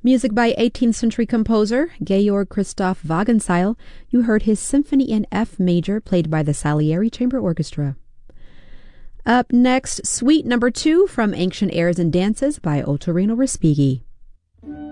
Music by 18th century composer Georg Christoph Wagenseil. You heard his Symphony in F major played by the Salieri Chamber Orchestra. Up next, Suite Number 2 from Ancient Airs and Dances by Ottorino Respighi.